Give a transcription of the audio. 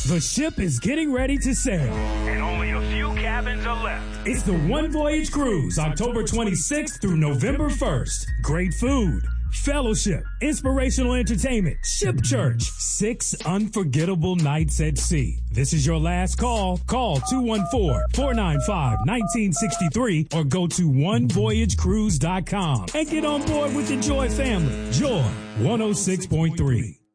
The ship is getting ready to sail. And only a few cabins are left. It's the One Voyage Cruise, October 26th through November 1st. Great food, fellowship, inspirational entertainment, ship church, 6 unforgettable nights at sea. This is your last call. Call 214-495-1963 or go to onevoyagecruise.com and get on board with the Joy family. Joy 106.3.